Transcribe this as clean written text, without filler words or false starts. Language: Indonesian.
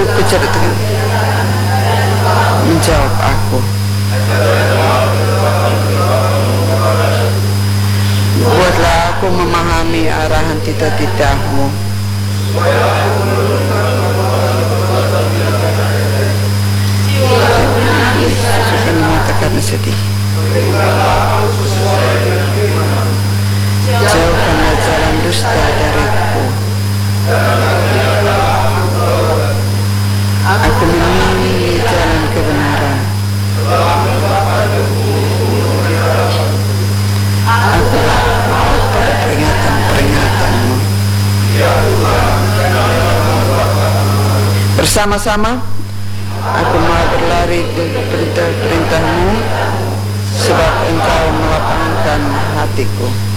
kejar itu kan. Menjawab aku. Buatlah aku memahami arahan titah-titahmu. Suka mata karena sedih. Jauhkanlah jalan dusta dariku. Aku memilih jalan kebenaran. Aku pada peringatan-peringatanmu. Bersama-sama aku mau berlari ke perintah-perintahmu, sebab engkau melapangkan hatiku.